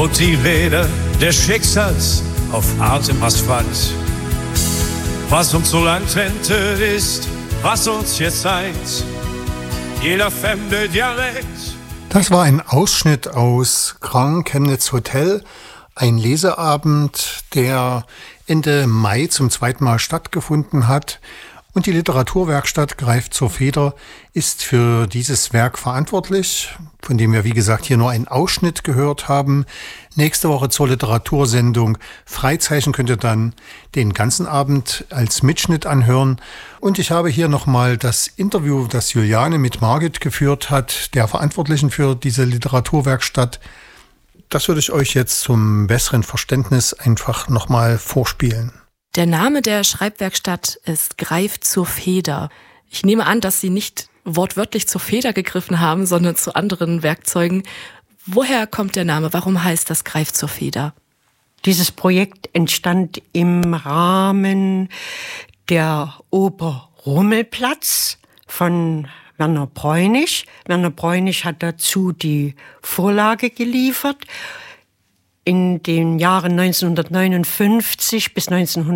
Und die Räder des Schicksals auf hartem Asphalt. Was uns so lang trennte ist, was uns jetzt eint. Jeder fremde Dialekt. Das war ein Ausschnitt aus Grand Chemnitz Hotel, ein Leseabend, der Ende Mai zum zweiten Mal stattgefunden hat. Und die Literaturwerkstatt Greift zur Feder ist für dieses Werk verantwortlich, von dem wir, wie gesagt, hier nur einen Ausschnitt gehört haben. Nächste Woche zur Literatursendung Freizeichen könnt ihr dann den ganzen Abend als Mitschnitt anhören. Und ich habe hier nochmal das Interview, das Juliane mit Margit geführt hat, der Verantwortlichen für diese Literaturwerkstatt. Das würde ich euch jetzt zum besseren Verständnis einfach nochmal vorspielen. Der Name der Schreibwerkstatt ist Greift zur Feder. Ich nehme an, dass Sie nicht wortwörtlich zur Feder gegriffen haben, sondern zu anderen Werkzeugen. Woher kommt der Name? Warum heißt das Greift zur Feder? Dieses Projekt entstand im Rahmen der Oper Rummelplatz von Werner Bräunig. Werner Bräunig hat dazu die Vorlage geliefert. In den Jahren 1959 bis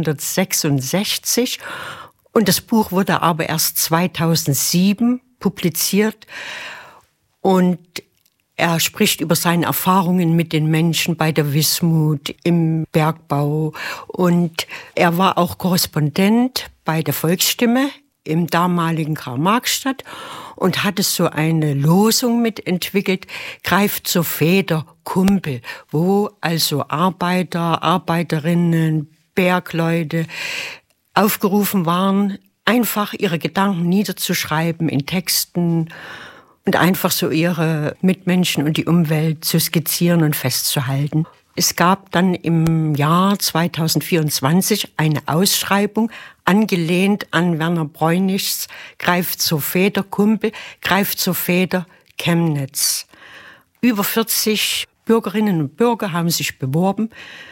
1966. Und das Buch wurde aber erst 2007 publiziert. Und er spricht über seine Erfahrungen mit den Menschen bei der Wismut, im Bergbau. Und er war auch Korrespondent bei der Volksstimme im damaligen Karl-Marx-Stadt und hatte so eine Losung mitentwickelt, Greift zur Feder, Kumpel, wo also Arbeiter, Arbeiterinnen, Bergleute aufgerufen waren, einfach ihre Gedanken niederzuschreiben in Texten und einfach so ihre Mitmenschen und die Umwelt zu skizzieren und festzuhalten. Es gab dann im Jahr 2024 eine Ausschreibung, angelehnt an Werner Bräunigs Greift zur Feder, Kumpel, Greift zur Feder, Chemnitz. Über 40 Bürgerinnen und Bürger haben sich beworben.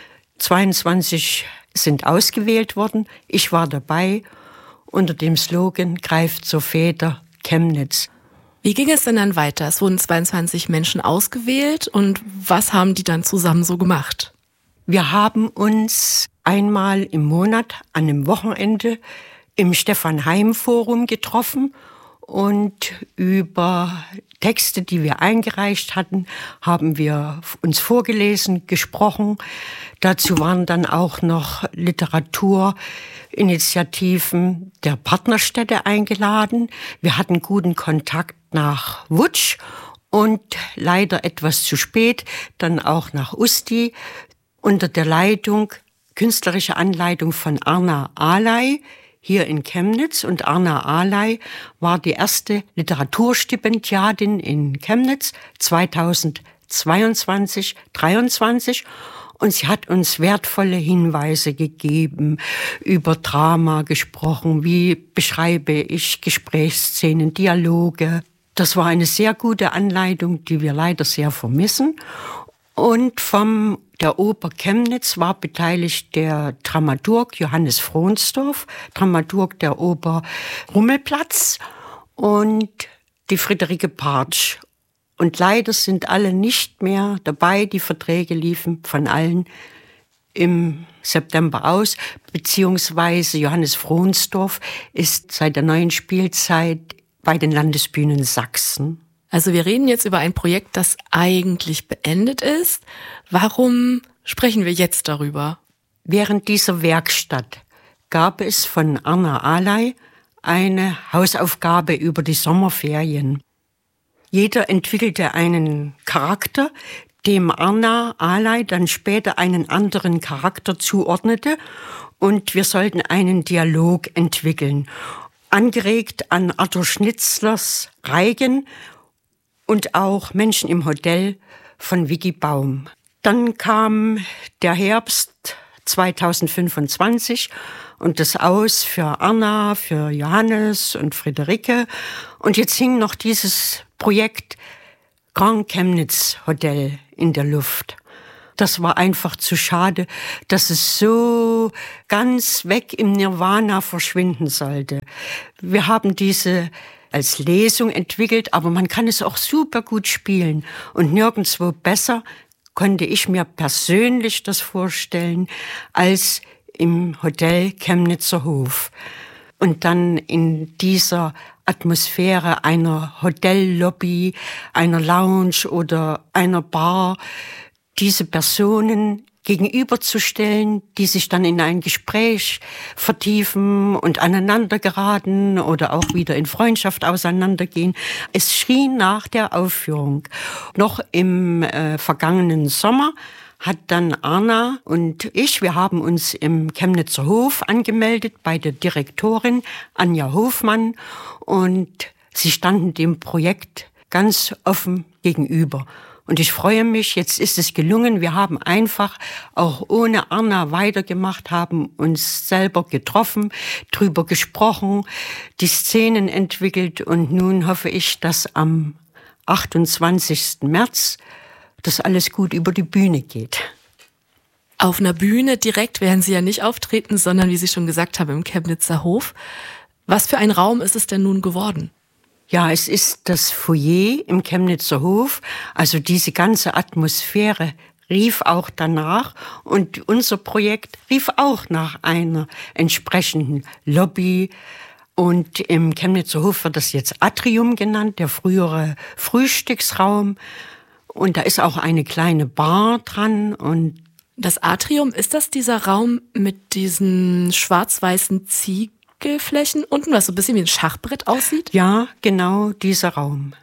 22 sind ausgewählt worden. Ich war dabei unter dem Slogan Greift zur Feder, Chemnitz. Wie ging es denn dann weiter? Es wurden 22 Menschen ausgewählt und was haben die dann zusammen so gemacht? Wir haben uns einmal im Monat an einem Wochenende im Stefan-Heim-Forum getroffen und über Texte, die wir eingereicht hatten, haben wir uns vorgelesen, gesprochen. Dazu waren dann auch noch Literaturinitiativen der Partnerstädte eingeladen. Wir hatten guten Kontakt nach Wutsch und leider etwas zu spät dann auch nach Usti unter der Leitung, künstlerische Anleitung von Arna Alay hier in Chemnitz. Und Arna Alay war die erste Literaturstipendiatin in Chemnitz 2022, 2023. Und sie hat uns wertvolle Hinweise gegeben, über Drama gesprochen, wie beschreibe ich Gesprächsszenen, Dialoge. Das war eine sehr gute Anleitung, die wir leider sehr vermissen. Und von der Oper Chemnitz war beteiligt der Dramaturg Johannes Frohnsdorf, Dramaturg der Oper Rummelplatz und die Friederike Partsch. Und leider sind alle nicht mehr dabei. Die Verträge liefen von allen im September aus, beziehungsweise Johannes Frohnsdorf ist seit der neuen Spielzeit bei den Landesbühnen Sachsen. Also wir reden jetzt über ein Projekt, das eigentlich beendet ist. Warum sprechen wir jetzt darüber? Während dieser Werkstatt gab es von Arna Alay eine Hausaufgabe über die Sommerferien. Jeder entwickelte einen Charakter, dem Arna Alay dann später einen anderen Charakter zuordnete und wir sollten einen Dialog entwickeln. Angeregt an Arthur Schnitzlers Reigen und auch Menschen im Hotel von Vicky Baum. Dann kam der Herbst 2025 und das Aus für Arna, für Johannes und Friederike. Und jetzt hing noch dieses Projekt Grand Chemnitz Hotel in der Luft. Das war einfach zu schade, dass es so ganz weg im Nirvana verschwinden sollte. Wir haben diese als Lesung entwickelt, aber man kann es auch super gut spielen und nirgendwo besser konnte ich mir persönlich das vorstellen als im Hotel Chemnitzer Hof. Und dann in dieser Atmosphäre einer Hotellobby, einer Lounge oder einer Bar diese Personen gegenüberzustellen, die sich dann in ein Gespräch vertiefen und aneinander geraten oder auch wieder in Freundschaft auseinandergehen. Es schien nach der Aufführung. Noch im vergangenen Sommer hat dann Arna und ich, wir haben uns im Chemnitzer Hof angemeldet bei der Direktorin Anja Hofmann und sie standen dem Projekt ganz offen gegenüber. Und ich freue mich, jetzt ist es gelungen. Wir haben einfach auch ohne Arna weitergemacht, haben uns selber getroffen, drüber gesprochen, die Szenen entwickelt und nun hoffe ich, dass am 28. März das alles gut über die Bühne geht. Auf einer Bühne direkt werden Sie ja nicht auftreten, sondern wie Sie schon gesagt haben, im Chemnitzer Hof. Was für ein Raum ist es denn nun geworden? Ja, es ist das Foyer im Chemnitzer Hof. Also diese ganze Atmosphäre rief auch danach und unser Projekt rief auch nach einer entsprechenden Lobby. Und im Chemnitzer Hof wird das jetzt Atrium genannt, der frühere Frühstücksraum. Und da ist auch eine kleine Bar dran. Und das Atrium, ist das dieser Raum mit diesen schwarz-weißen Ziegelflächen unten, was so ein bisschen wie ein Schachbrett aussieht? Ja, genau dieser Raum.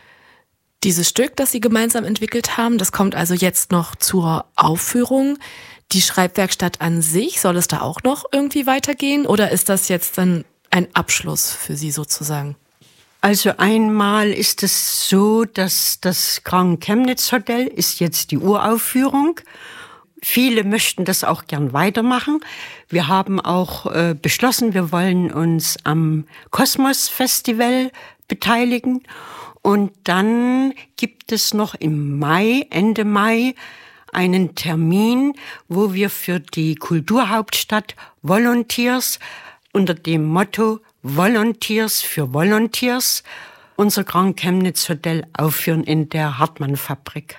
Dieses Stück, das Sie gemeinsam entwickelt haben, das kommt also jetzt noch zur Aufführung. Die Schreibwerkstatt an sich, soll es da auch noch irgendwie weitergehen? Oder ist das jetzt dann ein Abschluss für Sie sozusagen? Also einmal ist es so, dass das Grand Chemnitz Hotel ist jetzt die Uraufführung. Viele möchten das auch gern weitermachen. Wir haben auch beschlossen, wir wollen uns am Kosmos Festival beteiligen. Und dann gibt es noch im Mai, Ende Mai, einen Termin, wo wir für die Kulturhauptstadt Volunteers unter dem Motto Volunteers für Volunteers unser Grand Chemnitz Hotel aufführen in der Hartmann-Fabrik.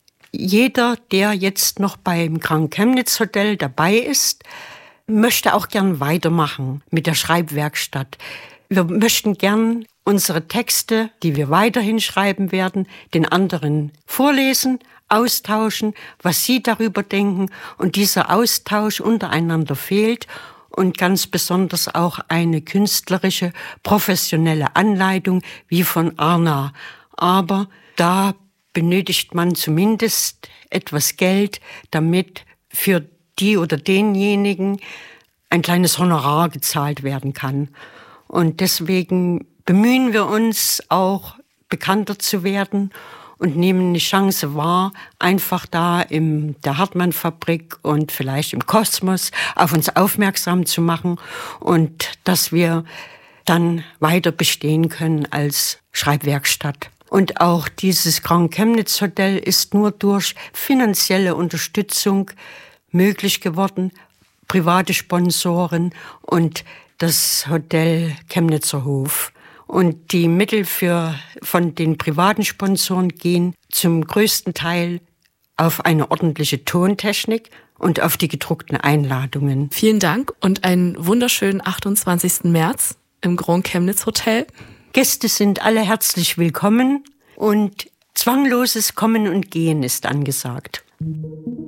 Jeder, der jetzt noch beim Grand Chemnitz Hotel dabei ist, möchte auch gern weitermachen mit der Schreibwerkstatt. Wir möchten gern unsere Texte, die wir weiterhin schreiben werden, den anderen vorlesen, austauschen, was sie darüber denken. Und dieser Austausch untereinander fehlt. Und ganz besonders auch eine künstlerische, professionelle Anleitung wie von Arna. Aber da benötigt man zumindest etwas Geld, damit für die oder denjenigen ein kleines Honorar gezahlt werden kann. Und deswegen bemühen wir uns auch, bekannter zu werden und nehmen eine Chance wahr, einfach da in der Hartmann-Fabrik und vielleicht im Kosmos auf uns aufmerksam zu machen und dass wir dann weiter bestehen können als Schreibwerkstatt. Und auch dieses Grand Chemnitz Hotel ist nur durch finanzielle Unterstützung möglich geworden, private Sponsoren und das Hotel Chemnitzer Hof. Und die Mittel von den privaten Sponsoren gehen zum größten Teil auf eine ordentliche Tontechnik und auf die gedruckten Einladungen. Vielen Dank und einen wunderschönen 28. März im Grand Chemnitz Hotel. Gäste sind alle herzlich willkommen und zwangloses Kommen und Gehen ist angesagt.